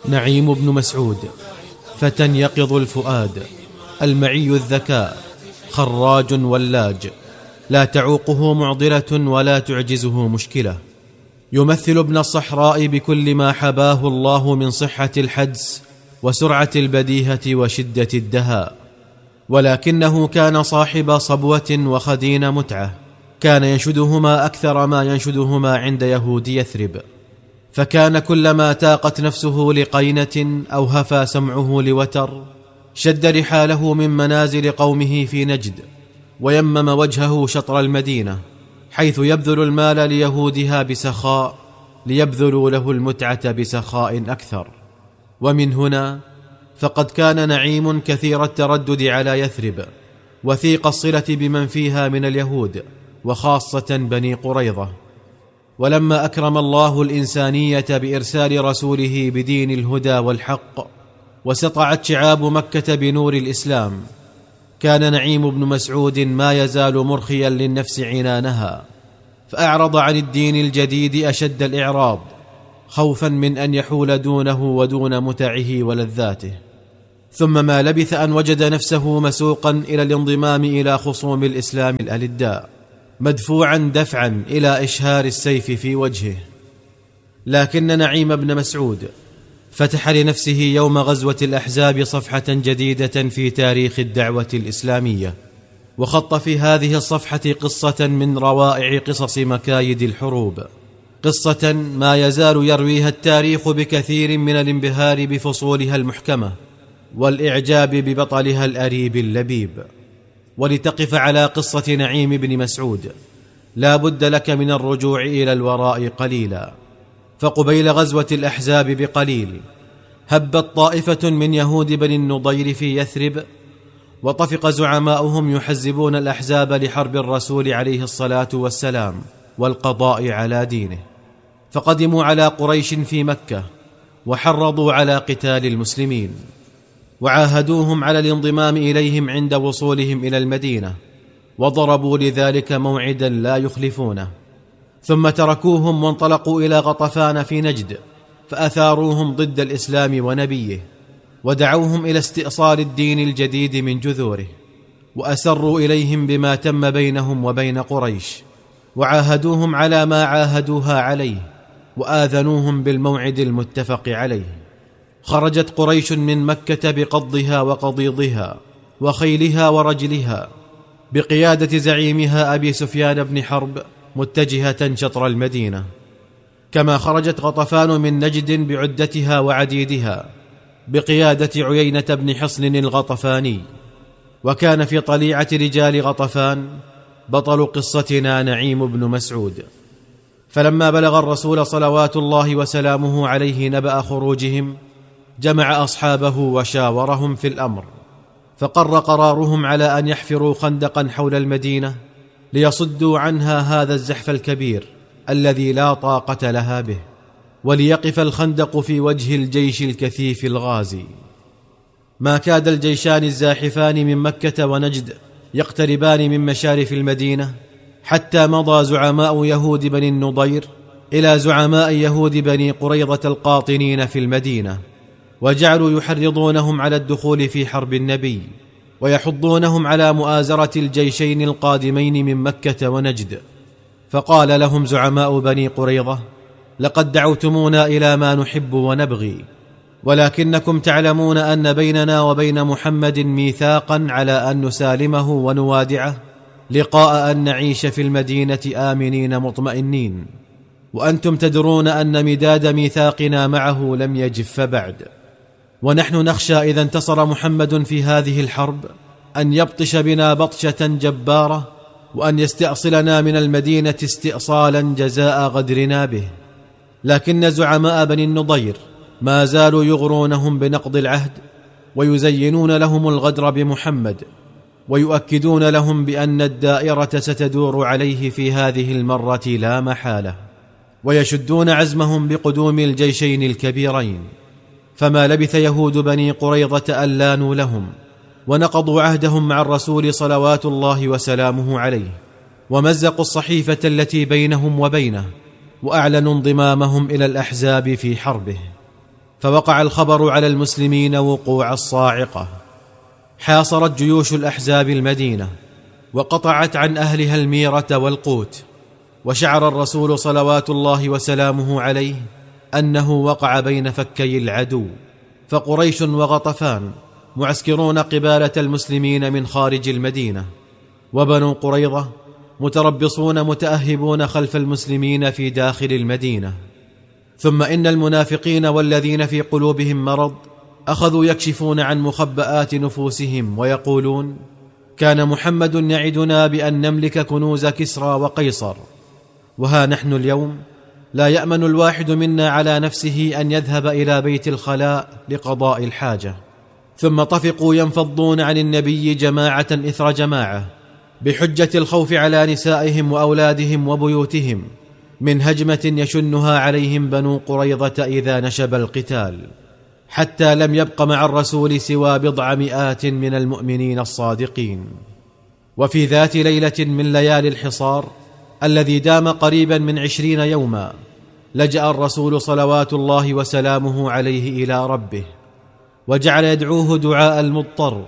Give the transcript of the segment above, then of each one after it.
نعيم بن مسعود فتى يقظ الفؤاد، المعي الذكاء، خراج ولاج، لا تعوقه معضلة ولا تعجزه مشكلة، يمثل ابن الصحراء بكل ما حباه الله من صحة الحدس وسرعة البديهة وشدة الدهاء، ولكنه كان صاحب صبوة وخدين متعة، كان ينشدهما أكثر ما ينشدهما عند يهود يثرب، فكان كلما تاقت نفسه لقينة أو هفى سمعه لوتر شد رحاله من منازل قومه في نجد، ويمم وجهه شطر المدينة، حيث يبذل المال ليهودها بسخاء ليبذلوا له المتعة بسخاء أكثر. ومن هنا فقد كان نعيم كثير التردد على يثرب، وثيق الصلة بمن فيها من اليهود، وخاصة بني قريظة. ولما أكرم الله الإنسانية بإرسال رسوله بدين الهدى والحق، وسطعت شعاب مكة بنور الإسلام، كان نعيم بن مسعود ما يزال مرخيا للنفس عنانها، فأعرض عن الدين الجديد أشد الإعراض، خوفا من أن يحول دونه ودون متعه ولذاته. ثم ما لبث أن وجد نفسه مسوقا إلى الانضمام إلى خصوم الإسلام الألداء، مدفوعا دفعا إلى إشهار السيف في وجهه. لكن نعيم بن مسعود فتح لنفسه يوم غزوة الأحزاب صفحة جديدة في تاريخ الدعوة الإسلامية، وخط في هذه الصفحة قصة من روائع قصص مكايد الحروب، قصة ما يزال يرويها التاريخ بكثير من الانبهار بفصولها المحكمة والإعجاب ببطلها الأريب اللبيب. ولتقف على قصة نعيم بن مسعود لا بد لك من الرجوع إلى الوراء قليلا، فقبيل غزوة الأحزاب بقليل هبت طائفة من يهود بني النضير في يثرب، وطفق زعماؤهم يحزبون الأحزاب لحرب الرسول عليه الصلاة والسلام والقضاء على دينه، فقدموا على قريش في مكة وحرضوا على قتال المسلمين، وعاهدوهم على الانضمام إليهم عند وصولهم إلى المدينة، وضربوا لذلك موعدا لا يخلفونه، ثم تركوهم وانطلقوا إلى غطفان في نجد، فأثاروهم ضد الإسلام ونبيه، ودعوهم إلى استئصال الدين الجديد من جذوره، وأسروا إليهم بما تم بينهم وبين قريش، وعاهدوهم على ما عاهدوها عليه، وآذنوهم بالموعد المتفق عليه. خرجت قريش من مكة بقضها وقضيضها وخيلها ورجلها بقيادة زعيمها أبي سفيان بن حرب متجهة شطر المدينة، كما خرجت غطفان من نجد بعدتها وعديدها بقيادة عيينة بن حصن الغطفاني. وكان في طليعة رجال غطفان بطل قصتنا نعيم بن مسعود. فلما بلغ الرسول صلوات الله وسلامه عليه نبأ خروجهم جمع أصحابه وشاورهم في الأمر، فقر قرارهم على أن يحفروا خندقا حول المدينة ليصدوا عنها هذا الزحف الكبير الذي لا طاقة لها به، وليقف الخندق في وجه الجيش الكثيف الغازي. ما كاد الجيشان الزاحفان من مكة ونجد يقتربان من مشارف المدينة حتى مضى زعماء يهود بني النضير إلى زعماء يهود بني قريظة القاطنين في المدينة، وجعلوا يحرضونهم على الدخول في حرب النبي، ويحضونهم على مؤازرة الجيشين القادمين من مكة ونجد. فقال لهم زعماء بني قريظة: لقد دعوتمونا إلى ما نحب ونبغي، ولكنكم تعلمون أن بيننا وبين محمد ميثاقا على أن نسالمه ونوادعه لقاء أن نعيش في المدينة آمنين مطمئنين، وأنتم تدرون أن مداد ميثاقنا معه لم يجف بعد، ونحن نخشى إذا انتصر محمد في هذه الحرب أن يبطش بنا بطشة جبارة، وأن يستأصلنا من المدينة استئصالا جزاء غدرنا به. لكن زعماء بني النضير ما زالوا يغرونهم بنقض العهد، ويزينون لهم الغدر بمحمد، ويؤكدون لهم بأن الدائرة ستدور عليه في هذه المرة لا محالة، ويشدون عزمهم بقدوم الجيشين الكبيرين. فما لبث يهود بني قريظة أن لانوا لهم، ونقضوا عهدهم مع الرسول صلوات الله وسلامه عليه، ومزقوا الصحيفة التي بينهم وبينه، وأعلنوا انضمامهم إلى الأحزاب في حربه. فوقع الخبر على المسلمين وقوع الصاعقة. حاصرت جيوش الأحزاب المدينة وقطعت عن أهلها الميرة والقوت، وشعر الرسول صلوات الله وسلامه عليه أنه وقع بين فكي العدو، فقريش وغطفان معسكرون قبالة المسلمين من خارج المدينة، وبنو قريظة متربصون متأهبون خلف المسلمين في داخل المدينة. ثم إن المنافقين والذين في قلوبهم مرض أخذوا يكشفون عن مخبآت نفوسهم ويقولون: كان محمد يعدنا بأن نملك كنوز كسرى وقيصر، وها نحن اليوم لا يأمن الواحد منا على نفسه أن يذهب إلى بيت الخلاء لقضاء الحاجة. ثم طفقوا ينفضون عن النبي جماعة إثر جماعة بحجة الخوف على نسائهم وأولادهم وبيوتهم من هجمة يشنها عليهم بنو قريظة إذا نشب القتال، حتى لم يبق مع الرسول سوى بضع مئات من المؤمنين الصادقين. وفي ذات ليلة من ليالي الحصار الذي دام قريبا من 20 يوما، لجأ الرسول صلوات الله وسلامه عليه إلى ربه، وجعل يدعوه دعاء المضطر،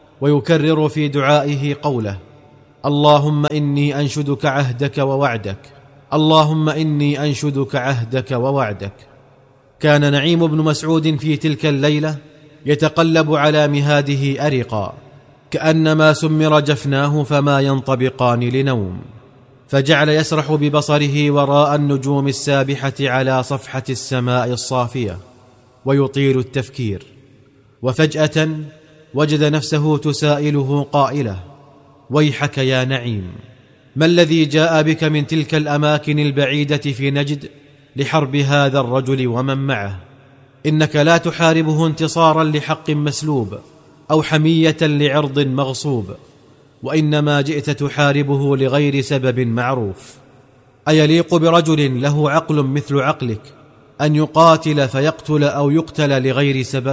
ويكرر في دعائه قوله: اللهم إني أنشدك عهدك ووعدك، اللهم إني أنشدك عهدك ووعدك. كان نعيم بن مسعود في تلك الليلة يتقلب على مهاده أرقا، كأنما سمر جفناه فما ينطبقان لنوم، فجعل يسرح ببصره وراء النجوم السابحة على صفحة السماء الصافية ويطيل التفكير. وفجأة وجد نفسه تسائله قائلة: ويحك يا نعيم، ما الذي جاء بك من تلك الأماكن البعيدة في نجد لحرب هذا الرجل ومن معه؟ إنك لا تحاربه انتصارا لحق مسلوب أو حمية لعرض مغصوب، وإنما جئت تحاربه لغير سبب معروف. أيليق برجل له عقل مثل عقلك أن يقاتل فيقتل أو يقتل لغير سبب؟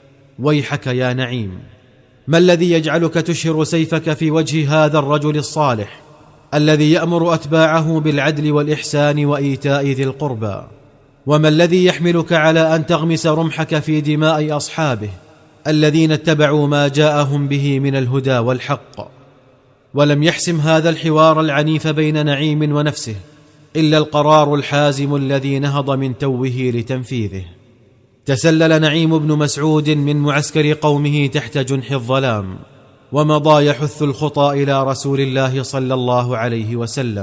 ويحك يا نعيم، ما الذي يجعلك تشهر سيفك في وجه هذا الرجل الصالح الذي يأمر أتباعه بالعدل والإحسان وإيتاء ذي القربى؟ وما الذي يحملك على أن تغمس رمحك في دماء أصحابه الذين اتبعوا ما جاءهم به من الهدى والحق؟ ولم يحسم هذا الحوار العنيف بين نعيم ونفسه إلا القرار الحازم الذي نهض من توه لتنفيذه. تسلل نعيم بن مسعود من معسكر قومه تحت جنح الظلام، ومضى يحث الخطى إلى رسول الله صلى الله عليه وسلم.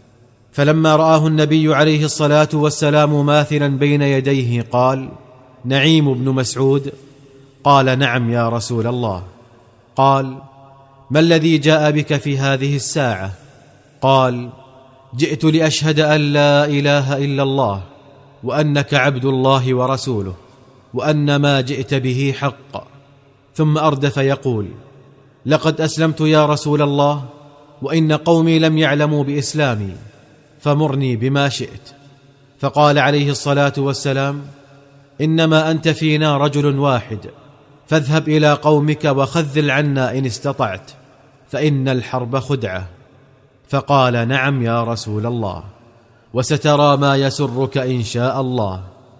فلما رآه النبي عليه الصلاة والسلام ماثلا بين يديه قال: نعيم بن مسعود؟ قال: نعم يا رسول الله. قال: ما الذي جاء بك في هذه الساعة؟ قال: جئت لأشهد أن لا إله إلا الله، وأنك عبد الله ورسوله، وأن ما جئت به حق. ثم أردف يقول: لقد أسلمت يا رسول الله، وإن قومي لم يعلموا بإسلامي، فمرني بما شئت. فقال عليه الصلاة والسلام: إنما أنت فينا رجل واحد، فاذهب إلى قومك وخذل عنا إن استطعت، فإن الحرب خدعة. فقال: نعم يا رسول الله، وسترى ما يسرك إن شاء الله.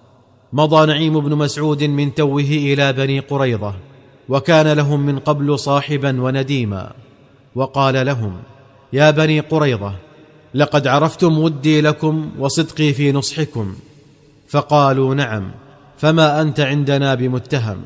مضى نعيم بن مسعود من توه إلى بني قريظة، وكان لهم من قبل صاحبا ونديما، وقال لهم: يا بني قريظة، لقد عرفتم ودي لكم وصدقي في نصحكم. فقالوا: نعم، فما أنت عندنا بمتهم.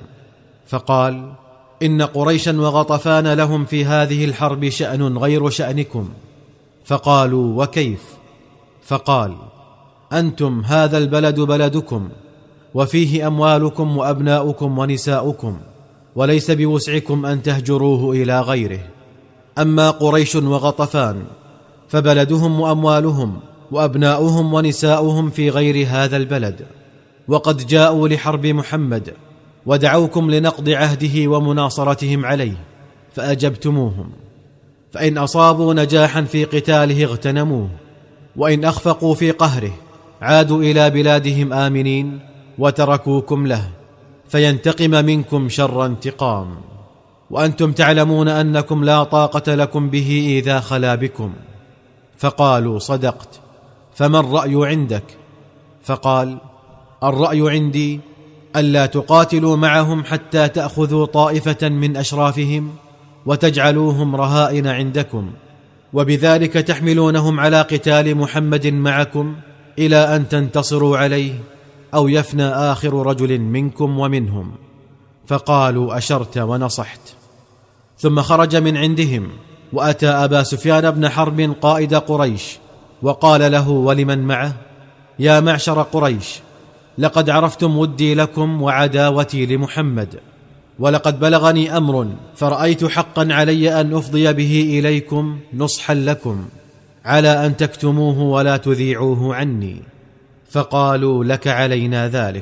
فقال: إن قريشا وغطفان لهم في هذه الحرب شأن غير شأنكم. فقالوا: وكيف؟ فقال: أنتم هذا البلد بلدكم، وفيه أموالكم وأبناؤكم ونساؤكم، وليس بوسعكم أن تهجروه إلى غيره. أما قريش وغطفان فبلدهم وأموالهم وأبناؤهم ونساؤهم في غير هذا البلد، وقد جاءوا لحرب محمد ودعوكم لنقض عهده ومناصرتهم عليه، فأجبتموهم. فإن أصابوا نجاحا في قتاله اغتنموه، وإن أخفقوا في قهره عادوا إلى بلادهم آمنين وتركوكم له، فينتقم منكم شر انتقام. وأنتم تعلمون أنكم لا طاقة لكم به إذا خلا بكم. فقالوا: صدقت، فما الرأي عندك؟ فقال: الرأي عندي ألا تقاتلوا معهم حتى تأخذوا طائفة من أشرافهم وتجعلوهم رهائن عندكم، وبذلك تحملونهم على قتال محمد معكم إلى أن تنتصروا عليه أو يفنى آخر رجل منكم ومنهم. فقالوا أشرت ونصحت. ثم خرج من عندهم وأتى أبا سفيان بن حرب قائد قريش وقال له ولمن معه: يا معشر قريش، لقد عرفتم ودي لكم وعداوتي لمحمد، ولقد بلغني أمر فرأيت حقا علي أن أفضي به إليكم نصحا لكم، على أن تكتموه ولا تذيعوه عني. فقالوا لك علينا ذلك.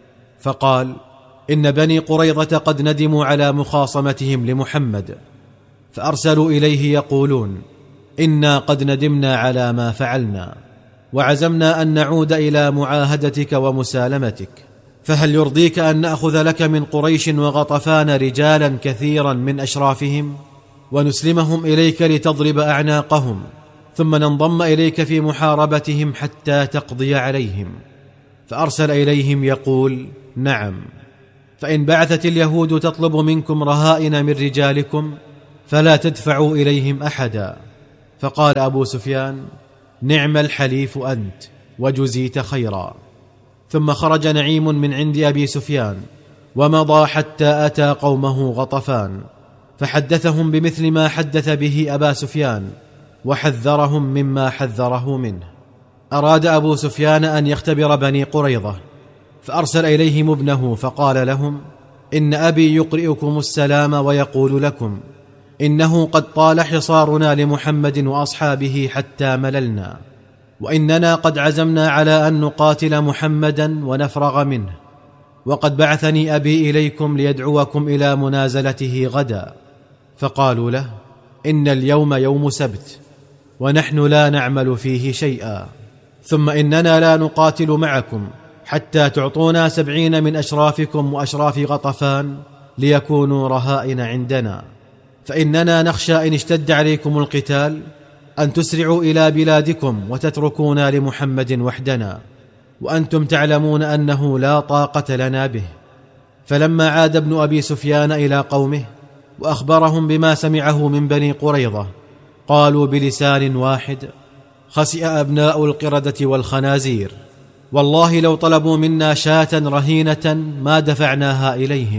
فقال: إن بني قريظة قد ندموا على مخاصمتهم لمحمد، فأرسلوا إليه يقولون: إنا قد ندمنا على ما فعلنا، وعزمنا أن نعود إلى معاهدتك ومسالمتك، فهل يرضيك أن نأخذ لك من قريش وغطفان رجالا كثيرا من أشرافهم ونسلمهم إليك لتضرب أعناقهم، ثم ننضم إليك في محاربتهم حتى تقضي عليهم؟ فأرسل إليهم يقول: نعم، فإن بعثت اليهود تطلب منكم رهائن من رجالكم فلا تدفعوا إليهم أحدا. فقال أبو سفيان: نعم الحليف أنت، وجزيت خيرا. ثم خرج نعيم من عند أبي سفيان ومضى حتى أتى قومه غطفان، فحدثهم بمثل ما حدث به أبا سفيان، وحذرهم مما حذره منه. أراد أبو سفيان أن يختبر بني قريظة، فأرسل إليهم ابنه فقال لهم: إن أبي يقرئكم السلام ويقول لكم: إنه قد طال حصارنا لمحمد وأصحابه حتى مللنا، وإننا قد عزمنا على أن نقاتل محمدا ونفرغ منه، وقد بعثني أبي إليكم ليدعوكم إلى منازلته غدا. فقالوا له: إن اليوم يوم سبت ونحن لا نعمل فيه شيئا، ثم إننا لا نقاتل معكم حتى تعطونا 70 من أشرافكم وأشراف غطفان ليكونوا رهائن عندنا، فإننا نخشى إن اشتد عليكم القتال أن تسرعوا إلى بلادكم وتتركونا لمحمد وحدنا، وأنتم تعلمون أنه لا طاقة لنا به. فلما عاد ابن أبي سفيان إلى قومه وأخبرهم بما سمعه من بني قريظة، قالوا بلسان واحد: خسئ أبناء القردة والخنازير، والله لو طلبوا منا شاة رهينة ما دفعناها إليهم.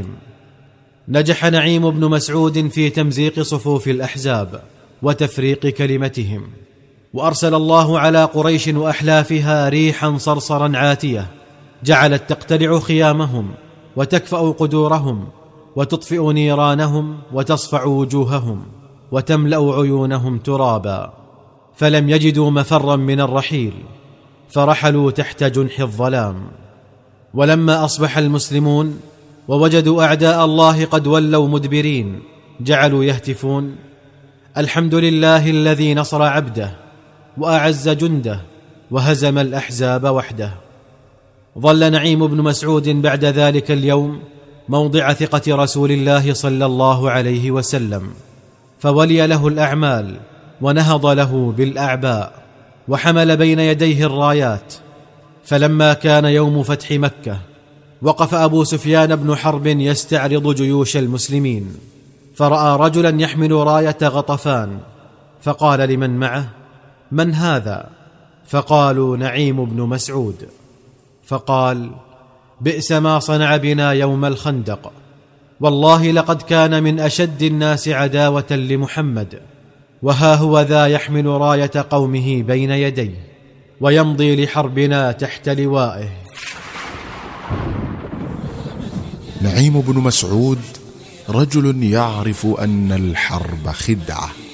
نجح نعيم بن مسعود في تمزيق صفوف الأحزاب وتفريق كلمتهم، وأرسل الله على قريش وأحلافها ريحا صرصرا عاتية جعلت تقتلع خيامهم وتكفأ قدورهم وتطفئ نيرانهم وتصفع وجوههم وتملأ عيونهم ترابا، فلم يجدوا مفرا من الرحيل، فرحلوا تحت جنح الظلام. ولما أصبح المسلمون ووجدوا أعداء الله قد ولوا مدبرين، جعلوا يهتفون: الحمد لله الذي نصر عبده وأعز جنده وهزم الأحزاب وحده. ظل نعيم بن مسعود بعد ذلك اليوم موضع ثقة رسول الله صلى الله عليه وسلم، فولي له الأعمال ونهض له بالأعباء وحمل بين يديه الرايات. فلما كان يوم فتح مكة وقف أبو سفيان بن حرب يستعرض جيوش المسلمين، فرأى رجلا يحمل راية غطفان، فقال لمن معه: من هذا؟ فقالوا: نعيم بن مسعود. فقال: بئس ما صنع بنا يوم الخندق، والله لقد كان من أشد الناس عداوة لمحمد، وها هو ذا يحمل راية قومه بين يديه ويمضي لحربنا تحت لوائه. نعيم بن مسعود رجل يعرف أن الحرب خدعة،